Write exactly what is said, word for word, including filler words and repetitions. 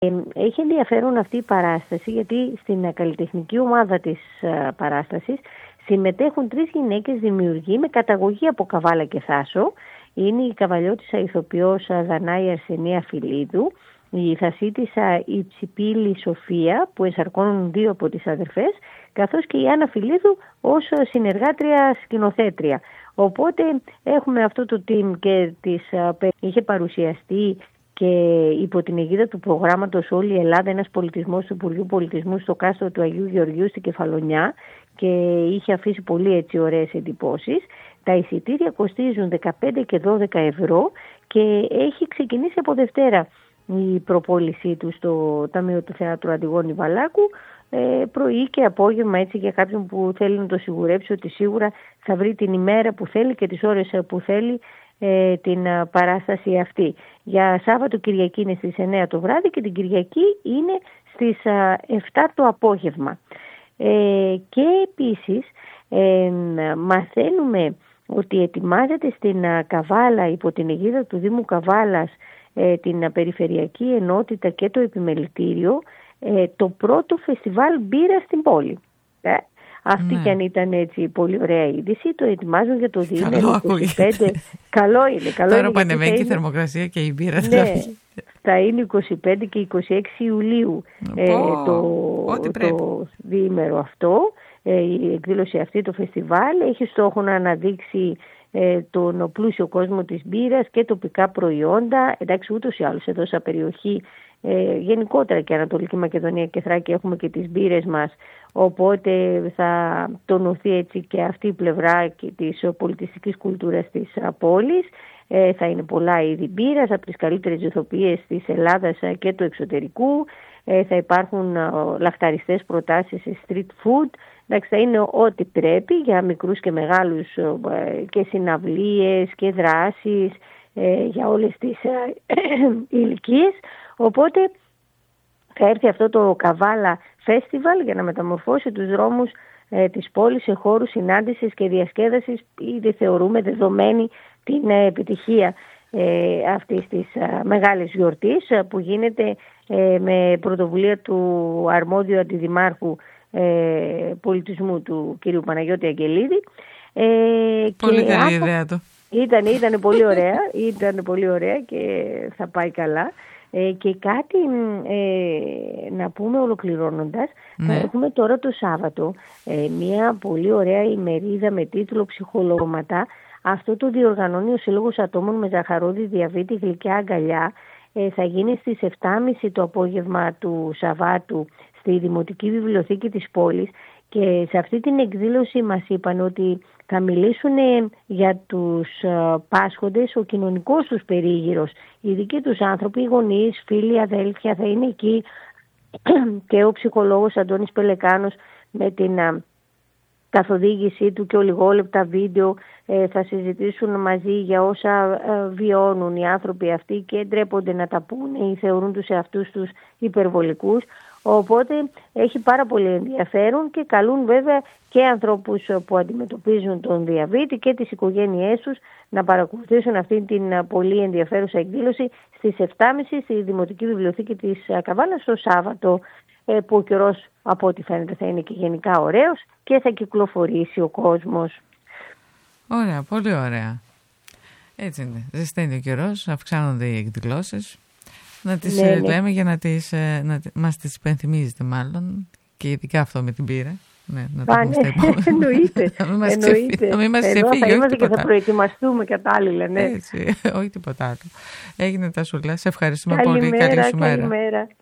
Ε, έχει ενδιαφέρον αυτή η παράσταση, γιατί στην καλλιτεχνική ομάδα της α, παράστασης συμμετέχουν τρεις γυναίκες δημιουργοί με καταγωγή από Καβάλα και Θάσο. Είναι η καβαλιώτισσα ηθοποιός Δανάη Αρσενία Φιλίδου, η θασίτισσα η Ψιπίλη Σοφία, που εσαρκώνουν δύο από τις αδερφές, καθώς και η Άννα Φιλίδου ως συνεργάτρια σκηνοθέτρια. Οπότε έχουμε αυτό το team και της, είχε παρουσιαστεί και υπό την αιγίδα του προγράμματος Όλη η Ελλάδα, ένας πολιτισμός του Υπουργείου Πολιτισμού στο κάστρο του Αγίου Γεωργίου στην Κεφαλονιά, και είχε αφήσει πολύ έτσι ωραίες εντυπώσεις. Τα εισιτήρια κοστίζουν δεκαπέντε και δώδεκα ευρώ και έχει ξεκινήσει από Δευτέρα η προπόλησή του στο Ταμείο του Θεάτρου Αντιγόνη Βαλάκου, ε, πρωί και απόγευμα, έτσι, για κάποιον που θέλει να το σιγουρέψει ότι σίγουρα θα βρει την ημέρα που θέλει και τις ώρες που θέλει ε, την α, παράσταση αυτή. Για Σάββατο Κυριακή είναι στις εννέα το βράδυ και την Κυριακή είναι στις α, εφτά το απόγευμα. Ε, και επίσης ε, μαθαίνουμε ότι ετοιμάζεται στην α, Καβάλα, υπό την αιγίδα του Δήμου Καβάλας, ε, την α, Περιφερειακή Ενότητα και το Επιμελητήριο, ε, το πρώτο φεστιβάλ μπύρα στην πόλη. Ε, αυτή ναι. Και αν ήταν έτσι πολύ ωραία είδηση, το ετοιμάζουν για το διήμερο είκοσι πέντε. Καλό είναι. Καλό Τώρα είναι, που ανεβαίνει η θερμοκρασία και η μπύρα. Ναι, θα είναι είκοσι πέντε και είκοσι έξι Ιουλίου ε, το, το διήμερο αυτό. Ε, η εκδήλωση αυτή, το φεστιβάλ, έχει στόχο να αναδείξει ε, τον πλούσιο κόσμο της μπύρας και τοπικά προϊόντα. Εντάξει, ούτως ή άλλως εδώ σαν περιοχή, ε, γενικότερα και Ανατολική Μακεδονία και Θράκη, έχουμε και τις μπύρες μας, οπότε θα τονωθεί έτσι και αυτή η πλευρά και της πολιτιστικής κουλτούρας της πόλης. Ε, θα είναι πολλά είδη μπύρας από τις καλύτερες ηθοποιίες της Ελλάδας και του εξωτερικού. Ε, θα υπάρχουν ε, λαχταριστές προτάσεις σε street food. Εντάξει, θα είναι ό,τι πρέπει για μικρούς και μεγάλους, ε, και συναυλίες και δράσεις ε, για όλες τις ε, ηλικίες. Οπότε θα έρθει αυτό το Καβάλα Festival για να μεταμορφώσει τους δρόμους ε, της πόλης σε χώρους συνάντησης και διασκέδασης. Ήδη θεωρούμε δεδομένη την ε, επιτυχία ε, αυτής της ε, μεγάλης γιορτής ε, που γίνεται ε, με πρωτοβουλία του αρμόδιου αντιδημάρχου ε, πολιτισμού του κ. Παναγιώτη Αγγελίδη. Ε, πολύ και καλή ιδέα του. Ήταν, ήταν πολύ ωραία, ήταν πολύ ωραία και θα πάει καλά. Ε, και κάτι ε, να πούμε ολοκληρώνοντας, ναι. Έχουμε τώρα το Σάββατο ε, μια πολύ ωραία ημερίδα με τίτλο «Ψυχολόγματα». Αυτό το διοργανώνει ο Σύλλογος Ατόμων με Ζαχαρόδι Διαβήτη Γλυκιά Αγκαλιά. Ε, θα γίνει στις επτά και μισή το απόγευμα του Σαββάτου στη Δημοτική Βιβλιοθήκη της πόλης, και σε αυτή την εκδήλωση μας είπαν ότι θα μιλήσουν για τους πάσχοντες, ο κοινωνικός τους περίγυρος, οι δικοί τους άνθρωποι, οι γονείς, φίλοι, αδέλφια θα είναι εκεί, και ο ψυχολόγος Αντώνης Πελεκάνος με την καθοδήγησή του και ολιγόλεπτα βίντεο ε, θα συζητήσουν μαζί για όσα ε, βιώνουν οι άνθρωποι αυτοί και ντρέπονται να τα πούνε ή θεωρούν τους εαυτούς τους υπερβολικούς. Οπότε έχει πάρα πολύ ενδιαφέρον και καλούν βέβαια και ανθρώπους που αντιμετωπίζουν τον διαβήτη και τις οικογένειές τους να παρακολουθήσουν αυτή την πολύ ενδιαφέρουσα εκδήλωση στις επτά και μισή στη Δημοτική Βιβλιοθήκη της Καβάλας το Σάββατο, που ο καιρός από ό,τι φαίνεται θα είναι και γενικά ωραίος και θα κυκλοφορήσει ο κόσμος. Ωραία, πολύ ωραία. Έτσι είναι. Ζεσταίνει ο καιρός, αυξάνονται οι εκδηλώσεις. Να τις ναι, λέμε ναι. για να, τις, να μας τις υπενθυμίζετε μάλλον, και ειδικά αυτό με την πύρα. Ναι, να το πούμε στα επόμενα. Εννοείται. Να μην μας ξεφύγει. Θα είμαστε και θα προετοιμαστούμε κατάλληλα. Ναι. Έτσι, όχι τίποτα άλλο. Έγινε τα σουλά. Σε ευχαριστούμε πολύ. Καλή σου μέρα.